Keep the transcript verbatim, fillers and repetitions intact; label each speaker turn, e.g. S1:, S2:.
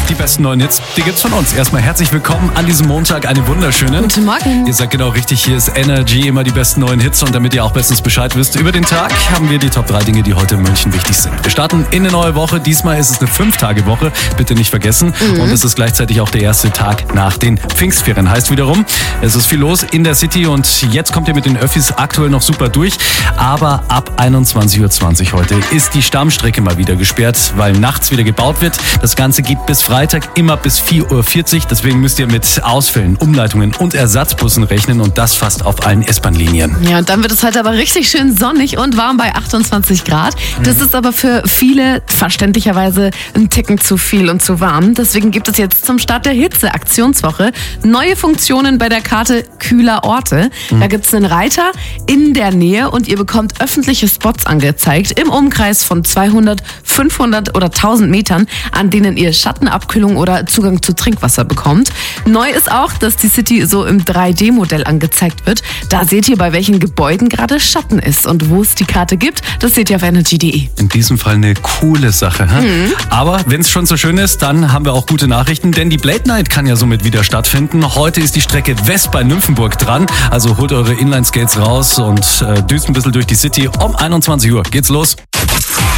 S1: Die besten neuen Hits, die gibt's von uns. Erstmal herzlich willkommen an diesem Montag, eine wunderschöne.
S2: Guten Morgen.
S1: Ihr seid genau richtig, hier ist Energy, immer die besten neuen Hits. Und damit ihr auch bestens Bescheid wisst über den Tag, haben wir die Top drei Dinge, die heute in München wichtig sind. Wir starten in eine neue Woche. Diesmal ist es eine fünf-Tage-Woche, bitte nicht vergessen. Mhm. Und es ist gleichzeitig auch der erste Tag nach den Pfingstferien. Heißt wiederum, es ist viel los in der City und jetzt kommt ihr mit den Öffis aktuell noch super durch. Aber ab einundzwanzig Uhr zwanzig heute ist die Stammstrecke mal wieder gesperrt, weil nachts wieder gebaut wird. Das Ganze geht bis Freitag immer bis vier Uhr vierzig. Deswegen müsst ihr mit Ausfällen, Umleitungen und Ersatzbussen rechnen und das fast auf allen S-Bahn-Linien.
S2: Ja, und dann wird es heute aber richtig schön sonnig und warm bei achtundzwanzig Grad. Das mhm. ist aber für viele verständlicherweise ein Ticken zu viel und zu warm. Deswegen gibt es jetzt zum Start der Hitze-Aktionswoche neue Funktionen bei der Karte Kühler Orte. Mhm. Da gibt es einen Reiter in der Nähe und ihr bekommt öffentliche Spots angezeigt im Umkreis von zweihundert, fünfhundert oder tausend Metern, an denen ihr Schattenabkühlung oder Zugang zu Trinkwasser bekommt. Neu ist auch, dass die City so im drei D Modell angezeigt wird. Da seht ihr, bei welchen Gebäuden gerade Schatten ist. Und wo es die Karte gibt, das seht ihr auf energy punkt de.
S1: In diesem Fall eine coole Sache. Mhm. Aber wenn es schon so schön ist, dann haben wir auch gute Nachrichten, denn die Blade Night kann ja somit wieder stattfinden. Heute ist die Strecke West bei Nymphenburg dran. Also holt eure Inline-Skates raus und äh, düst ein bisschen durch die City. Um einundzwanzig Uhr geht's los.